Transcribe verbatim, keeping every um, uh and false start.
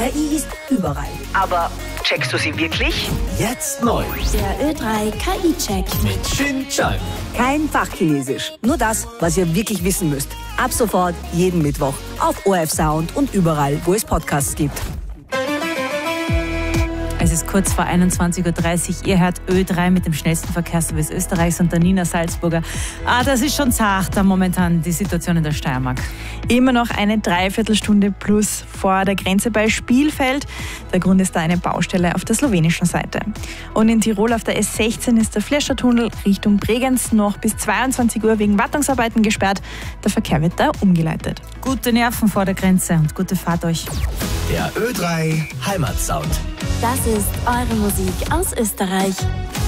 K I ist überall. Aber checkst du sie wirklich? Jetzt neu. Der Ö drei K I-Check. Mit Shin Chang. Kein Fachchinesisch, nur das, was ihr wirklich wissen müsst. Ab sofort jeden Mittwoch auf O R F Sound und überall, wo es Podcasts gibt. Es ist kurz vor einundzwanzig Uhr dreißig. Ihr hört Ö drei mit dem schnellsten Verkehrsservice Österreichs und der Nina Salzburger. Ah, das ist schon zart da momentan, die Situation in der Steiermark. Immer noch eine Dreiviertelstunde plus vor der Grenze bei Spielfeld. Der Grund ist da eine Baustelle auf der slowenischen Seite. Und in Tirol auf der S sechzehn ist der Fleschertunnel Richtung Bregenz noch bis zweiundzwanzig Uhr wegen Wartungsarbeiten gesperrt. Der Verkehr wird da umgeleitet. Gute Nerven vor der Grenze und gute Fahrt euch. Der Ö drei Heimatsound. Das ist eure Musik aus Österreich.